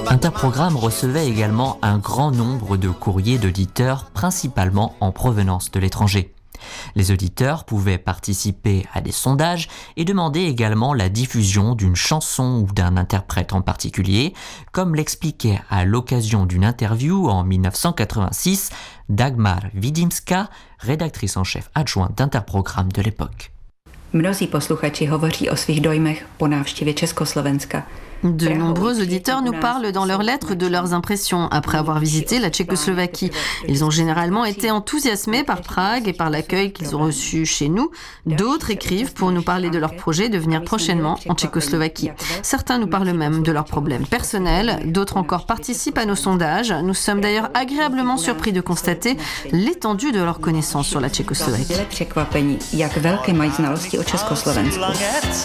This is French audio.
Interprogramme recevait également un grand nombre de courriers d'auditeurs, principalement en provenance de l'étranger. Les auditeurs pouvaient participer à des sondages et demander également la diffusion d'une chanson ou d'un interprète en particulier, comme l'expliquait à l'occasion d'une interview en 1986 Dagmar Vidimska, rédactrice en chef adjointe d'Interprogramme de l'époque. Mnozí posluchači hovoří o svých dojmech po návštěvě Československa. De nombreux auditeurs nous parlent dans leurs lettres de leurs impressions après avoir visité la Tchécoslovaquie. Ils ont généralement été enthousiasmés par Prague et par l'accueil qu'ils ont reçu chez nous. D'autres écrivent pour nous parler de leur projet de venir prochainement en Tchécoslovaquie. Certains nous parlent même de leurs problèmes personnels, d'autres encore participent à nos sondages. Nous sommes d'ailleurs agréablement surpris de constater l'étendue de leurs connaissances sur la Tchécoslovaquie.